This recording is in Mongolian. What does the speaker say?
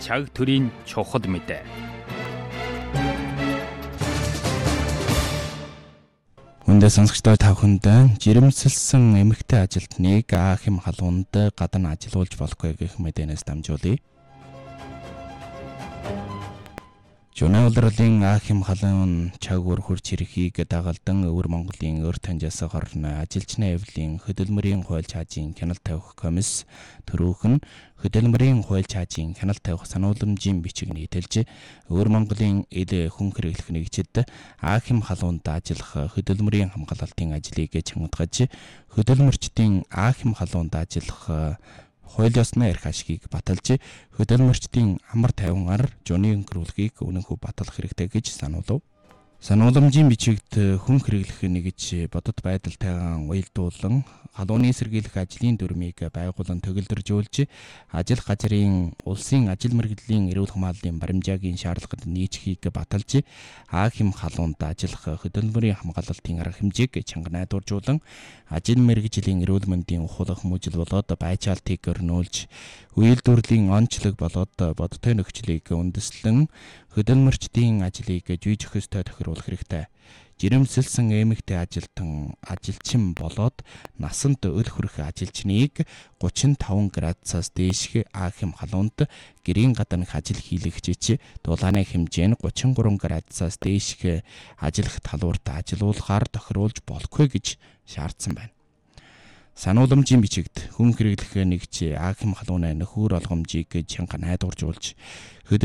чаг төрийн чухал мэдээ. Хүндээ сонсогчдоо та бүхэнд жирэмсэлсэн эмэгтэй ажилтныг Аахим халуунд гадна ажилуулж болохгүй гэх мэдээнээс дамжуулъя. Журнал улирлын Аахим халуун чагуур хурц ирэхийг дагалдан Өвөр Монголын өр танжаас хорно ажилчны эвлийн хөдөлмөрийн хууль цаазын хяналт тавих комисс төрөөхн хөдөлмөрийн хууль цаазын хяналт тавих санууламжийн бичиг нийтэлж Өвөр Монголын ил хүн хэрэглэх нэгжид Аахим халуунд ажиллах хөдөлмөрийн хамгаалалтын ажлыг чангадгаж хөдөлмөрчдийн Аахим халуунд ажиллах хууль ёсны эрх ашгийг баталж хөдөлмөрчдийн амар тайван жууны өнгөрүүлгийг үнэнхүү баталах хэрэгтэй гэж сануулав. Санууламжийн бичигт хүн хэрэглэх нэгж бодит байдалтайгаан уялдуулан халууны сэргийлэх ажлын дүрмийг байгуулан төгөлдржүүлж ажил газрын улсын ажил мэргэжлийн эрүүл хамгааллын баримжаагийн шаардлагад нийцхийг баталж Аахим халуунд ажиллах хөдөлмөрийн хамгаалалтын арга хэмжээг чанга найдваржуулан ажил мэргэжлийн эрүүл мэндийн ухуулах мужил болоод байцаалтыг өрнүүлж үйлдвэрлэлийн онцлог болоод бодиттой нөхцөлийг үндэслэн хөдөлмөрчдийн ажлыг жүйж өгөхөстэй тохируулах хэрэгтэй. Жирэмсэлсэн эмэгтэй ажилчин болоод насанд өл хүрэх ажилчныг 35 градусаас дээшх Аахим халуунд гэрийн гаднах ажил хийлэгчиж дулааны хэмжээ нь 33 градусаас дээшх ажиллах талуурт ажилуулахаар тохируулж болохгүй гэж шаардсан байна. Санууламжийн бичигт хүн хэрэглэх нэгж Аахим халууны нөхөр олгомжийг чанга найдваржуулж